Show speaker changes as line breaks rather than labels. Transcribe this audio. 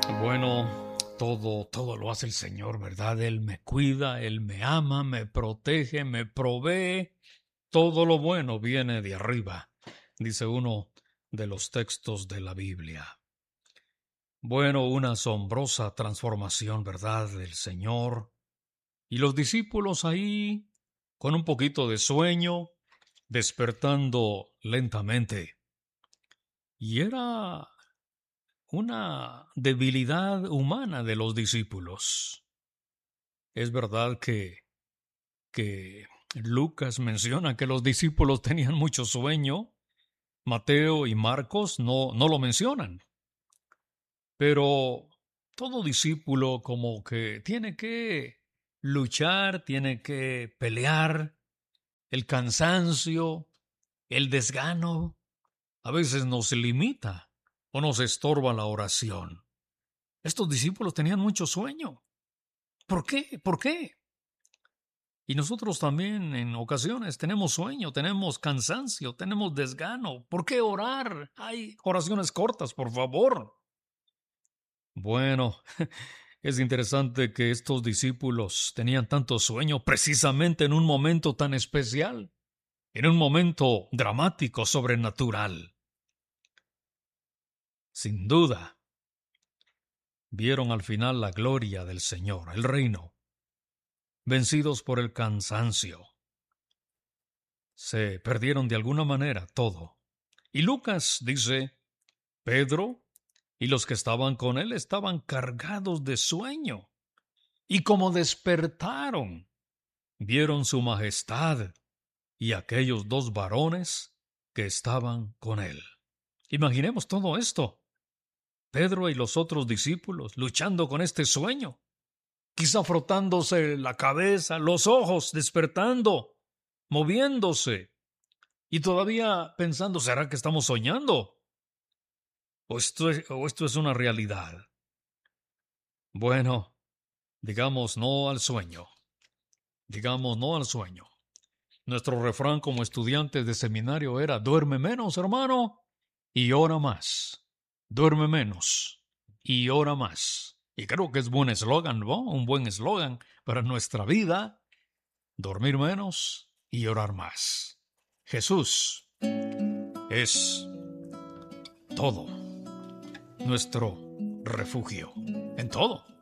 Bueno, todo lo hace el Señor, ¿verdad? Él me cuida, Él me ama, me protege, me provee. Todo lo bueno viene de arriba, dice uno de los textos de la Biblia. Bueno, una asombrosa transformación, ¿verdad? Del Señor. Y los discípulos ahí, con un poquito de sueño, despertando lentamente. Y era una debilidad humana de los discípulos. Es verdad que Lucas menciona que los discípulos tenían mucho sueño. Mateo y Marcos no lo mencionan. Pero todo discípulo como que tiene que luchar, tiene que pelear. El cansancio, el desgano, a veces nos limita o nos estorba la oración. Estos discípulos tenían mucho sueño. ¿Por qué? ¿Por qué? Y nosotros también en ocasiones tenemos sueño, tenemos cansancio, tenemos desgano. ¿Por qué orar? Hay oraciones cortas, por favor. Bueno, es interesante que estos discípulos tenían tanto sueño precisamente en un momento tan especial, en un momento dramático, sobrenatural. Sin duda, vieron al final la gloria del Señor, el reino, vencidos por el cansancio. Se perdieron de alguna manera todo. Y Lucas dice, Pedro y los que estaban con él estaban cargados de sueño. Y como despertaron, vieron su majestad y aquellos dos varones que estaban con él. Imaginemos todo esto. Pedro y los otros discípulos luchando con este sueño, quizá frotándose la cabeza, los ojos, despertando, moviéndose, y todavía pensando, ¿será que estamos soñando? ¿O esto es una realidad? Bueno, digamos no al sueño. Digamos no al sueño. Nuestro refrán como estudiantes de seminario era, duerme menos, hermano, y ora más. Duerme menos y ora más. Y creo que es buen eslogan, ¿no? Un buen eslogan para nuestra vida. Dormir menos y orar más. Jesús es todo, nuestro refugio, en todo.